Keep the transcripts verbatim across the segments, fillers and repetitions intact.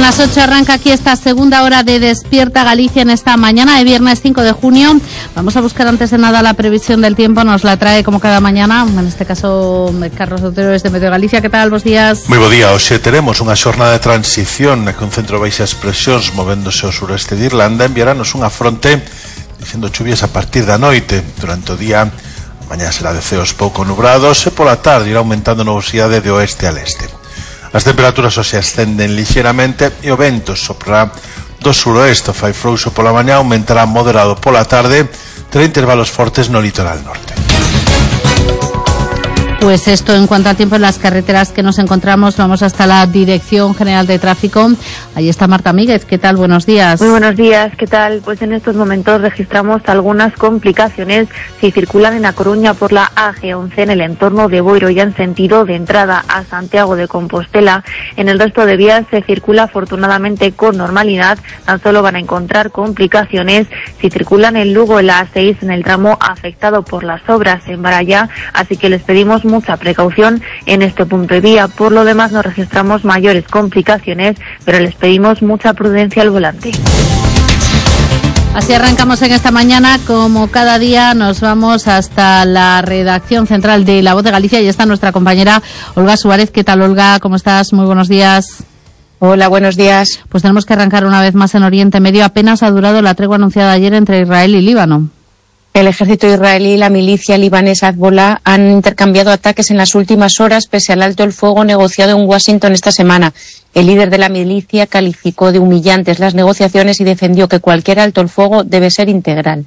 las ocho arranca aquí esta segunda hora de Despierta Galicia en esta mañana de viernes cinco de junio. Vamos a buscar antes de nada la previsión del tiempo. Nos la trae como cada mañana, en este caso Carlos Otero desde Meteo Galicia. ¿Qué tal? Buenos días. Moi bo día. Hoxe teremos unha xornada de transición que un centro de baixas presións movéndose ao sureste de Irlanda enviaranos unha fronte diciendo chuvias a partir da noite. Durante o día, mañá será de ceos pouco nubrados e pola tarde irá aumentando a nubosidade de oeste a leste. As temperaturas hoxe ascenden lixeramente e o vento soprará do suroeste, fai frouxo pola mañá, aumentará moderado pola tarde, terá intervalos fortes no litoral norte. Pues esto en cuanto al tiempo en las carreteras que nos encontramos. Vamos hasta la Dirección General de Tráfico. Ahí está Marta Míguez. ¿Qué tal? Buenos días. Muy buenos días. ¿Qué tal? Pues en estos momentos registramos algunas complicaciones si circulan en A Coruña por la A G once en el entorno de Boiro ya en sentido de entrada a Santiago de Compostela. En el resto de vías se circula afortunadamente con normalidad. Tan solo van a encontrar complicaciones si circulan en Lugo en la A seis en el tramo afectado por las obras en Barallá. Así que les pedimos mucha precaución en este punto de vía. Por lo demás no registramos mayores complicaciones, pero les pedimos mucha prudencia al volante. Así arrancamos en esta mañana. Como cada día nos vamos hasta la redacción central de La Voz de Galicia y está nuestra compañera Olga Suárez. ¿Qué tal, Olga? ¿Cómo estás? Muy buenos días. Hola, buenos días. Pues tenemos que arrancar una vez más en Oriente Medio. Apenas ha durado la tregua anunciada ayer entre Israel y Líbano. El ejército israelí y la milicia libanesa Hezbollah han intercambiado ataques en las últimas horas pese al alto el fuego negociado en Washington esta semana. El líder de la milicia calificó de humillantes las negociaciones y defendió que cualquier alto el fuego debe ser integral.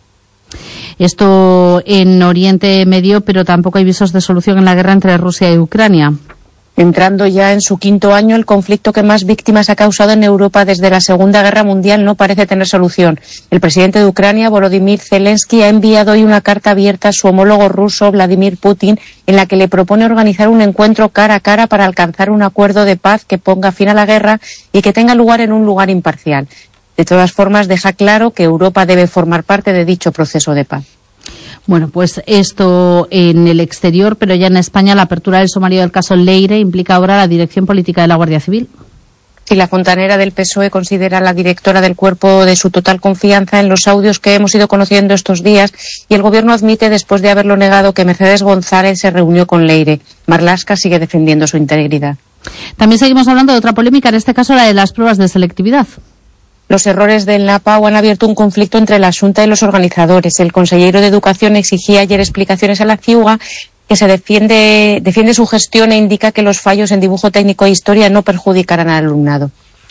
Esto en Oriente Medio, pero tampoco hay visos de solución en la guerra entre Rusia y Ucrania. Entrando ya en su quinto año, el conflicto que más víctimas ha causado en Europa desde la Segunda Guerra Mundial no parece tener solución. El presidente de Ucrania, Volodymyr Zelensky, ha enviado hoy una carta abierta a su homólogo ruso, Vladimir Putin, en la que le propone organizar un encuentro cara a cara para alcanzar un acuerdo de paz que ponga fin a la guerra y que tenga lugar en un lugar imparcial. De todas formas, deja claro que Europa debe formar parte de dicho proceso de paz. Bueno, pues esto en el exterior, pero ya en España la apertura del sumario del caso Leire implica ahora la dirección política de la Guardia Civil. Sí, la fontanera del P S O E considera a la directora del cuerpo de su total confianza en los audios que hemos ido conociendo estos días y el gobierno admite, después de haberlo negado, que Mercedes González se reunió con Leire. Marlaska sigue defendiendo su integridad. También seguimos hablando de otra polémica, en este caso la de las pruebas de selectividad. Los errores del NAPAU han abierto un conflicto entre la Xunta y los organizadores. El consejero de Educación exigía ayer explicaciones a la CIUGA, que se defiende, defiende su gestión e indica que los fallos en dibujo técnico e historia no perjudicarán al alumnado.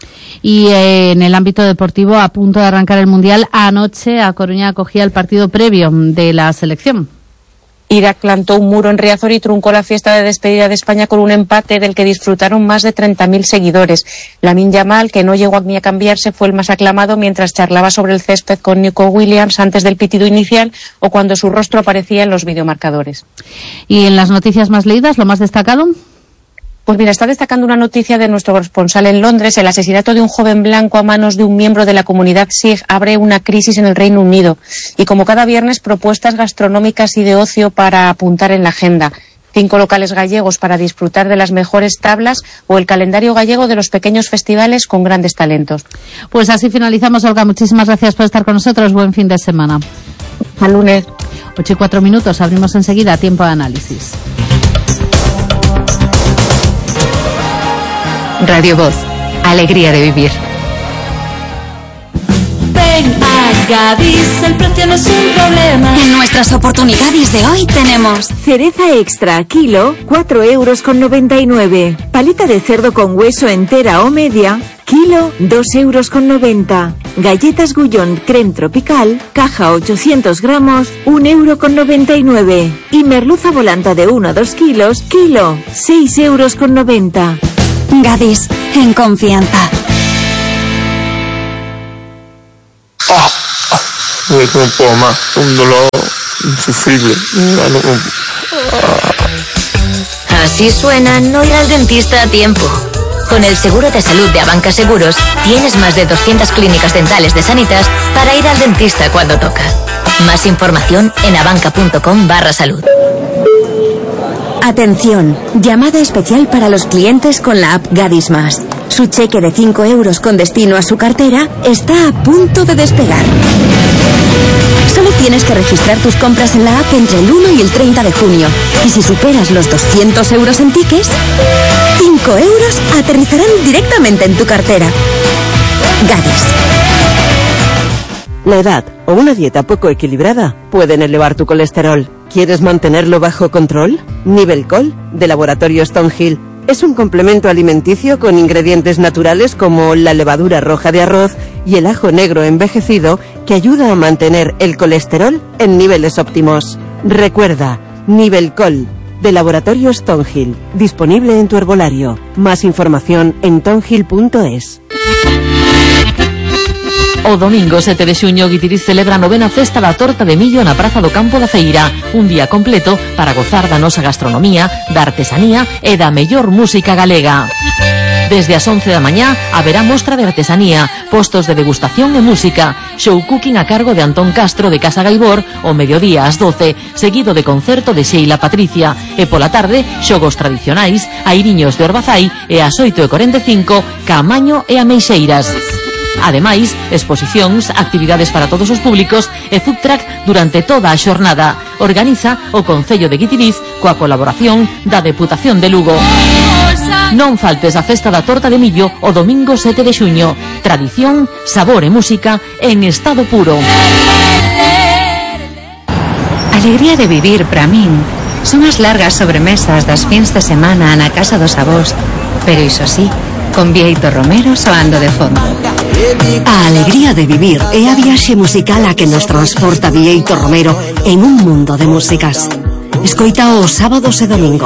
Y eh, en el ámbito deportivo, a punto de arrancar el Mundial, anoche A Coruña acogía el partido previo de la selección. Irak plantó un muro en Riazor y truncó la fiesta de despedida de España con un empate del que disfrutaron más de treinta mil seguidores. Lamine Yamal, que no llegó ni a cambiarse, fue el más aclamado mientras charlaba sobre el césped con Nico Williams antes del pitido inicial o cuando su rostro aparecía en los videomarcadores. ¿Y en las noticias más leídas, lo más destacado? Pues mira, está destacando una noticia de nuestro corresponsal en Londres. El asesinato de un joven blanco a manos de un miembro de la comunidad Sikh abre una crisis en el Reino Unido. Y como cada viernes, propuestas gastronómicas y de ocio para apuntar en la agenda. Cinco locales gallegos para disfrutar de las mejores tablas o el calendario gallego de los pequeños festivales con grandes talentos. Pues así finalizamos, Olga. Muchísimas gracias por estar con nosotros. Buen fin de semana. Al lunes. Ocho y cuatro minutos. Abrimos enseguida Tiempo de Análisis. Radio Voz, alegría de vivir. Ven a Gadis, el precio no es un problema. En nuestras oportunidades de hoy tenemos cereza extra, kilo, cuatro euros con noventa y nueve. Paleta de cerdo con hueso entera o media, kilo, dos euros con noventa. Galletas Gullón creme tropical, caja ochocientos gramos, un euro con noventa y nueve. Y merluza volanta de uno a dos kilos, kilo, seis euros con noventa. Gadis, en confianza. Ah, no puedo más, un dolor insufrible. Así suena no ir al dentista a tiempo. Con el seguro de salud de Abanca Seguros, tienes más de doscientas clínicas dentales de Sanitas para ir al dentista cuando toca. Más información en abanca.com barra salud. Atención, llamada especial para los clientes con la app Gadis Más. Su cheque de cinco euros con destino a su cartera está a punto de despegar. Solo tienes que registrar tus compras en la app entre el uno y el treinta de junio. Y si superas los doscientos euros en tickets, cinco euros aterrizarán directamente en tu cartera. Gadis. La edad o una dieta poco equilibrada pueden elevar tu colesterol. ¿Quieres mantenerlo bajo control? Nivelcol, de Laboratorio Stonehill, es un complemento alimenticio con ingredientes naturales como la levadura roja de arroz y el ajo negro envejecido que ayuda a mantener el colesterol en niveles óptimos. Recuerda, Nivelcol, de Laboratorio Stonehill, disponible en tu herbolario. Más información en tonhill punto es. O domingo sete de xuño Guitiriz celebra a novena festa da torta de millo na Praza do Campo da Feira, un día completo para gozar da nosa gastronomía, da artesanía e da mellor música galega. Desde as once da mañá haberá mostra de artesanía, postos de degustación e música, show cooking a cargo de Antón Castro de Casa Gaibor o mediodía ás doce, seguido de concerto de Sheila Patricia, e pola tarde xogos tradicionais, airiños de Orbazai e ás oito e cuarenta e cinco Caamaño e Ameixeiras. Ademais, exposicións, actividades para todos os públicos e food truck durante toda a xornada. Organiza o Concello de Guitiriz coa colaboración da Deputación de Lugo. Non faltes a festa da torta de millo o domingo sete de xuño. Tradición, sabor e música en estado puro. Alegría de vivir para min son as largas sobremesas das fins de semana na casa dos avós, pero iso sí, con Bieito Romero soando de fondo. A alegría de vivir é a viaxe musical a que nos transporta Bieito Romero en un mundo de músicas. Escoita os sábados e domingos